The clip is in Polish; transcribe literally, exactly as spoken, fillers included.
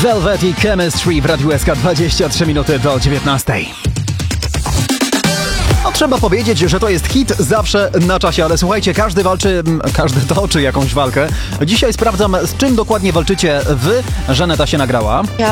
Velvet i Chemistry w Radiu S K, dwadzieścia trzy minuty do dziewiętnastej. No, trzeba powiedzieć, że to jest hit zawsze na czasie, ale słuchajcie, każdy walczy, każdy toczy jakąś walkę. Dzisiaj sprawdzam, z czym dokładnie walczycie wy. Żaneta się nagrała.